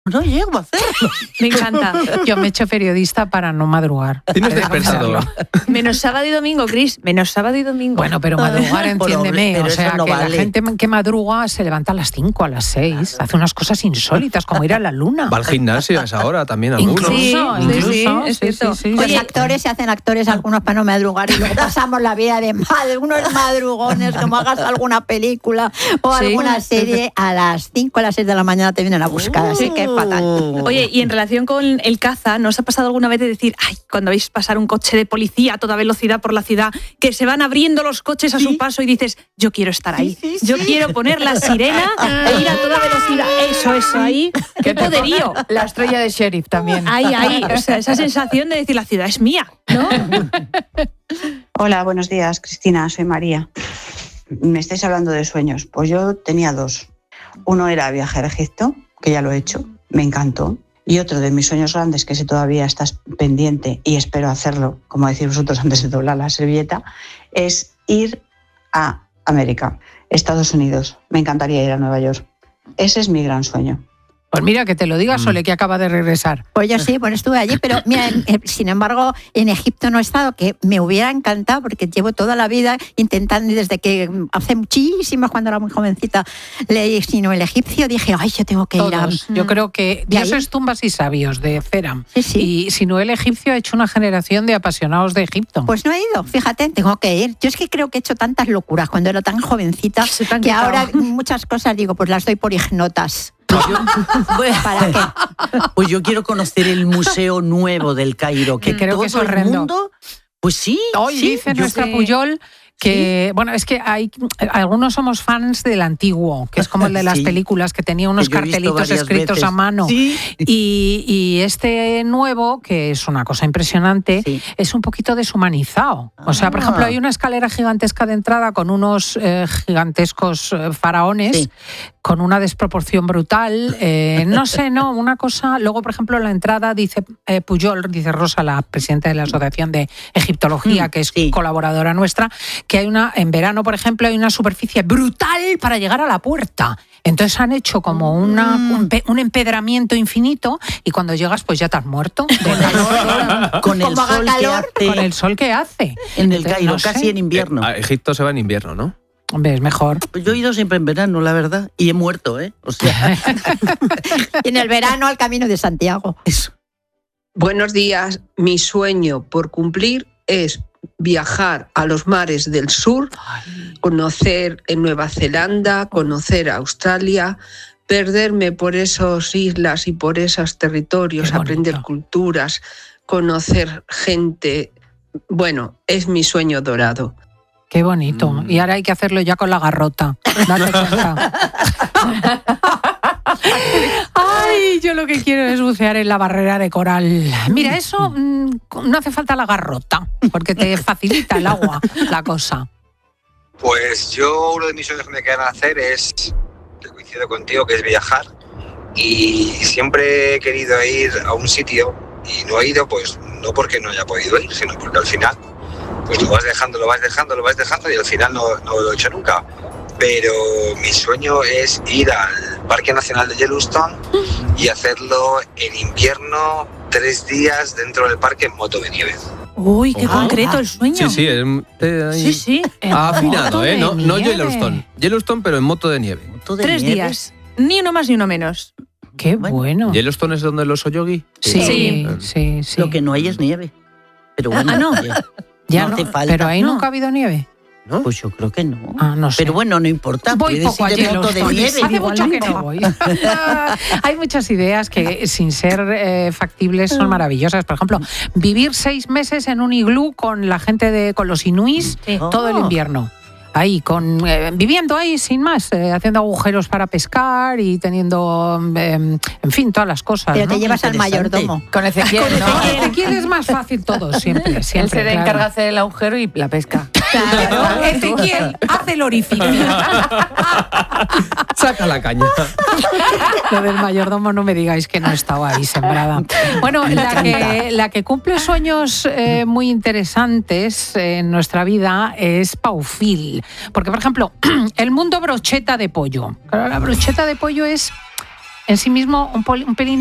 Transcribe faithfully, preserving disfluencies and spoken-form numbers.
No llego a hacerlo. Me encanta. Yo me he hecho periodista para no madrugar. Tienes despertador. Menos sábado y domingo, Cris. Menos sábado y domingo. Bueno, pero madrugar, entiéndeme. Pero o sea, no que vale. la gente que madruga se levanta a las cinco, a las seis. Hace unas cosas insólitas, como ir a la luna. Va al gimnasio a esa hora también algunos. Incluso, Sí, incluso. sí, es cierto. sí, sí, Los sí. actores se hacen actores algunos para no madrugar y luego pasamos la vida de madre, unos madrugones, como hagas alguna película o Sí. alguna serie, a las cinco o las seis de la mañana te vienen a buscar, así que es fatal. Oye, y en relación con el caza, ¿no os ha pasado alguna vez de decir, ay, cuando veis pasar un coche de policía a toda velocidad por la ciudad, que se van abriendo los coches a su paso y dices, yo quiero estar ahí, Sí, sí, yo sí. quiero poner la sirena e ir a toda velocidad, eso, eso, ahí, qué poderío. La estrella de sheriff también. Ahí, ahí, o sea, esa sensación de decir, la ciudad es mía, ¿no? Hola, buenos días, Cristina, soy María. Me estáis hablando de sueños. Pues yo tenía dos. Uno era viajar a Egipto, que ya lo he hecho, me encantó. Y otro de mis sueños grandes, que si todavía estás pendiente y espero hacerlo, como decís vosotros antes de doblar la servilleta, es ir a América, Estados Unidos. Me encantaría ir a Nueva York. Ese es mi gran sueño. Pues mira, que te lo diga Sole, que acaba de regresar. Pues yo sí, pues estuve allí, pero mira, en- en- sin embargo, en Egipto no he estado, que me hubiera encantado porque llevo toda la vida intentando, desde que hace muchísimos, cuando era muy jovencita, leí Sino el egipcio, dije, ay, yo tengo que ir a... Todos. Yo creo que ¿De ahí? Dioses, tumbas y sabios, de Ceram. Sí, sí. Y si no, el egipcio ha hecho una generación de apasionados de Egipto. Pues no he ido, fíjate, tengo que ir. Yo es que creo que he hecho tantas locuras cuando era tan jovencita Se te han que quitado. ahora muchas cosas digo, pues las doy por ignotas. Pues yo, pues, ¿Para qué? pues yo quiero conocer el Museo Nuevo del Cairo, que Que creo todo que es el horrendo. mundo... Pues sí, Hoy sí, dice yo nuestra que- Puyol que, bueno, es que hay algunos somos fans del antiguo, que es como el de las Sí. películas, que tenía unos Que yo he visto cartelitos varias escritos veces. a mano. Sí. Y, y este nuevo, que es una cosa impresionante, Sí. es un poquito deshumanizado. O sea, por Ah. ejemplo, hay una escalera gigantesca de entrada con unos eh, gigantescos eh, faraones, Sí. con una desproporción brutal. eh, no sé, no, una cosa. Luego, por ejemplo, en la entrada dice eh, Puyol, dice Rosa, la presidenta de la Asociación de Egiptología, Mm, que es sí. colaboradora nuestra, que hay una, en verano, por ejemplo, hay una superficie brutal para llegar a la puerta. Entonces han hecho como una, Mm. un, pe- un empedramiento infinito y cuando llegas, pues ya te has muerto. de calor, Con el Como haga sol calor, que con hace el sol que hace. en el Entonces, Cairo, no sé. casi en invierno. A Egipto se va en invierno, ¿no? Hombre, es mejor. Pues yo he ido siempre en verano, la verdad, y he muerto, ¿eh? O sea, Y en el verano al Camino de Santiago. eso. Buenos días. Mi sueño por cumplir es viajar a los mares del sur, conocer en Nueva Zelanda, conocer Australia, perderme por esas islas y por esos territorios, Qué bonito. aprender culturas, conocer gente. Bueno, es mi sueño dorado. Qué bonito. Mm. Y ahora hay que hacerlo ya con la garrota. Date cuenta. Ay, yo lo que quiero es bucear en la barrera de coral. Mira, eso mm, no hace falta la garrota, porque te facilita el agua la cosa. Pues yo uno de mis sueños que me quedan hacer es, que coincido contigo, que es viajar. Y siempre he querido ir a un sitio y no he ido, pues no porque no haya podido ir, sino porque al final pues lo vas dejando, lo vas dejando, lo vas dejando y al final no, no lo he hecho nunca. Pero mi sueño es ir al Parque Nacional de Yellowstone y hacerlo en invierno, tres días dentro del parque en moto de nieve. Uy, qué Ojo. concreto el sueño. Sí, sí, es, eh, ahí- Sí, sí. ha afinado, Moto ¿eh? de No, no nieve. Yellowstone. Yellowstone, pero en moto de nieve. Todo de Tres nieve. días. Ni uno más ni uno menos. Qué Bueno. bueno. ¿Yellowstone es donde los Oyogi? Sí, Sí. sí, sí. Lo que no hay es nieve. Pero bueno, Ah, no. oye, Ya no no, hace falta. pero ahí No. nunca ha habido nieve. ¿No? pues yo creo que no. Ah, no sé. Pero bueno, no importa. Voy puedes poco a ir de moto de Yellowstone. nieve. Hace mucho que igualmente. no voy. Hay muchas ideas que, sin ser eh, factibles, son maravillosas. Por ejemplo, vivir seis meses en un iglú con la gente de, con los inuís Sí. todo el Oh. invierno. Ahí, con, eh, viviendo ahí sin más, eh, haciendo agujeros para pescar y teniendo, eh, en fin, todas las cosas. Pero ¿no? te llevas al Interesante. mayordomo. Con Ezequiel, Con ¿no? Ezequiel, Ezequiel es más fácil todo, siempre, Él siempre. se le claro. encarga hacer el agujero y la pesca. Claro, Ezequiel, hace el orificio. Saca la caña. Lo del mayordomo no me digáis que no estaba ahí sembrada. Bueno, la que, la que cumple sueños eh, muy interesantes en nuestra vida es Paufil. Porque, por ejemplo, el mundo brocheta de pollo. Claro, la brocheta de pollo es en sí mismo un, poli- un pelín